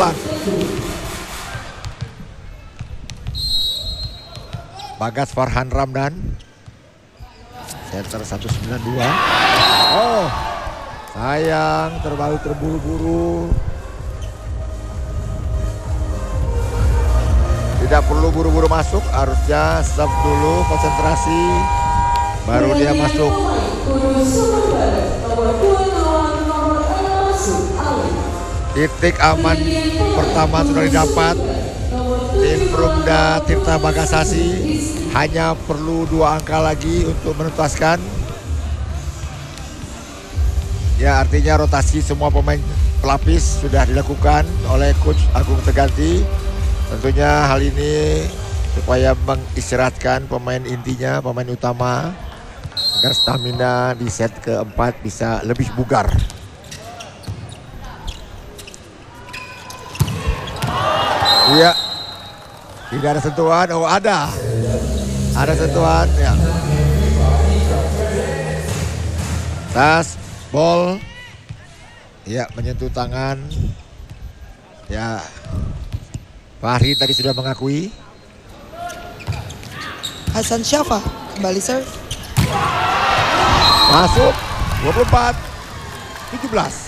depan. Bagas Farhan Ramdan. Center 192. Oh, sayang terlalu terburu-buru. Tidak perlu buru-buru masuk, harusnya serve dulu, konsentrasi, baru dia masuk. Titik aman pertama sudah didapat. Tim Perumda Tirta Bagasasi hanya perlu 2 angka lagi untuk menuntaskan. Ya, artinya rotasi semua pemain pelapis sudah dilakukan oleh Coach Agung Teganti. Tentunya hal ini supaya mengistirahatkan pemain intinya, pemain utama, agar stamina di set keempat bisa lebih bugar. Iya, tidak ada sentuhan. Oh, ada sentuhan ya. Tas, ball, ya, menyentuh tangan. Ya, Fahri tadi sudah mengakui. Hasan Syafa kembali serve. Masuk 24-17.